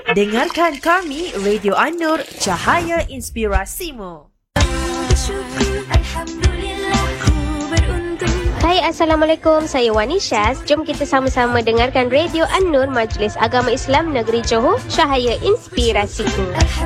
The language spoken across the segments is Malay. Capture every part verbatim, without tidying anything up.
Dengarkan kami Radio An-Nur, Cahaya Inspirasimu. Hai, Assalamualaikum. Saya Wani Syaz. Jom kita sama-sama dengarkan Radio An-Nur, Majlis Agama Islam Negeri Johor, Cahaya Inspirasiku.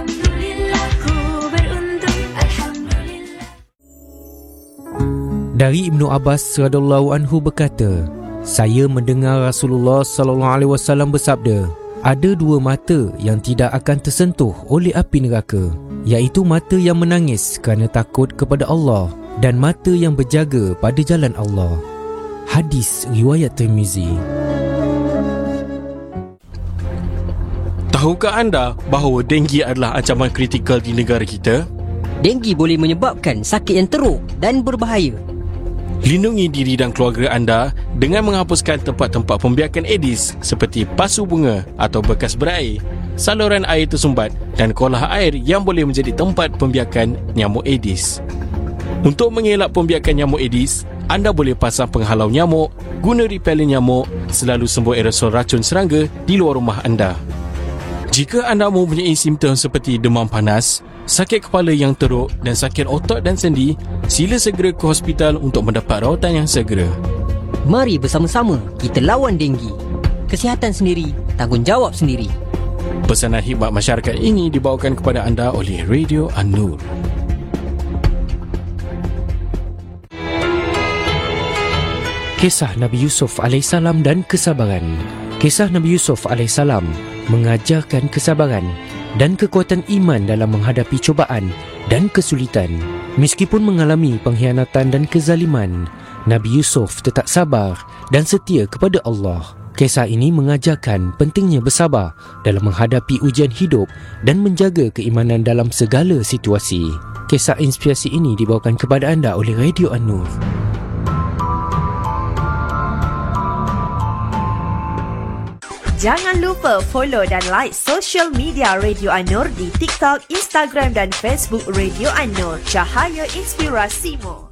Dari Ibnu Abbas radhiyallahu anhu berkata, saya mendengar Rasulullah sallallahu alaihi wasallam bersabda, ada dua mata yang tidak akan tersentuh oleh api neraka, iaitu mata yang menangis kerana takut kepada Allah dan mata yang berjaga pada jalan Allah. Hadis riwayat Tirmizi. Tahukah anda bahawa denggi adalah ancaman kritikal di negara kita? Denggi boleh menyebabkan sakit yang teruk dan berbahaya. Lindungi diri dan keluarga anda dengan menghapuskan tempat-tempat pembiakan Aedes seperti pasu bunga atau bekas berair, saluran air tersumbat dan kolah air yang boleh menjadi tempat pembiakan nyamuk Aedes. Untuk mengelak pembiakan nyamuk Aedes, anda boleh pasang penghalau nyamuk, guna repellent nyamuk, selalu sembuh aerosol racun serangga di luar rumah anda. Jika anda mempunyai simptom seperti demam panas, sakit kepala yang teruk dan sakit otot dan sendi, sila segera ke hospital untuk mendapat rawatan yang segera. Mari bersama-sama kita lawan denggi. Kesihatan sendiri, tanggungjawab sendiri. Pesanan khidmat masyarakat ini dibawakan kepada anda oleh Radio An-Nur. Kisah Nabi Yusuf alaihissalam dan kesabaran. Kisah Nabi Yusuf alaihissalam mengajarkan kesabaran dan kekuatan iman dalam menghadapi cubaan dan kesulitan. Meskipun mengalami pengkhianatan dan kezaliman, Nabi Yusuf tetap sabar dan setia kepada Allah. Kisah ini mengajarkan pentingnya bersabar dalam menghadapi ujian hidup dan menjaga keimanan dalam segala situasi. Kisah inspirasi ini dibawakan kepada anda oleh Radio An-Nur. Jangan lupa follow dan like social media Radio An-Nur di TikTok, Instagram dan Facebook Radio An-Nur, Cahaya Inspirasimu.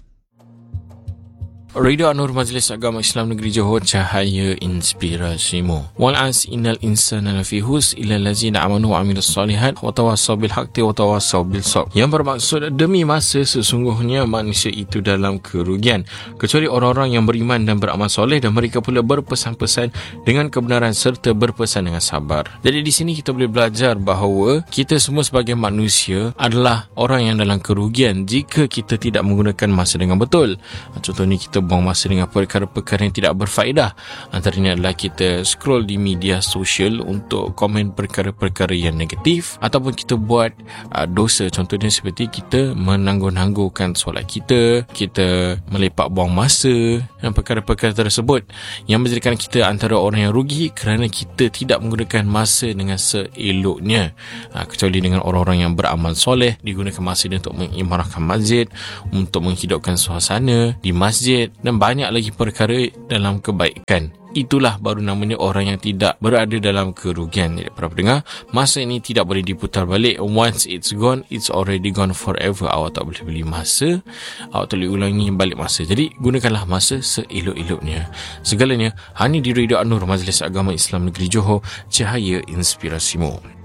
Radio An-Nur, Majlis Agama Islam Negeri Johor, Cahaya Inspirasimu. Wal as innal insana lafi hus illa allazina amanu wa amilus solihat wa tawassaw bil haqqi wa tawassaw bil sabr. Yang bermaksud demi masa sesungguhnya manusia itu dalam kerugian, kecuali orang-orang yang beriman dan beramal soleh, dan mereka pula berpesan-pesan dengan kebenaran serta berpesan dengan sabar. Jadi di sini kita boleh belajar bahawa kita semua sebagai manusia adalah orang yang dalam kerugian jika kita tidak menggunakan masa dengan betul. Contohnya kita buang masa dengan perkara-perkara yang tidak berfaedah. Antaranya adalah kita scroll di media sosial untuk komen perkara-perkara yang negatif, ataupun kita buat uh, dosa, contohnya seperti kita menangguh-nangguhkan solat kita, kita melepak buang masa, dan perkara-perkara tersebut yang menjadikan kita antara orang yang rugi kerana kita tidak menggunakan masa dengan seeloknya. uh, kecuali dengan orang-orang yang beramal soleh, digunakan masa dia untuk mengimarahkan masjid, untuk menghidupkan suasana di masjid, dan banyak lagi perkara dalam kebaikan. Itulah baru namanya orang yang tidak berada dalam kerugian. Jadi para pendengar, masa ini tidak boleh diputar balik. Once it's gone, it's already gone forever. Awak tak boleh beli masa, awak tak boleh ulangi balik masa. Jadi gunakanlah masa seelok-eloknya. Segalanya hanya di Radio An-Nur, Majlis Agama Islam Negeri Johor, Cahaya Inspirasimu.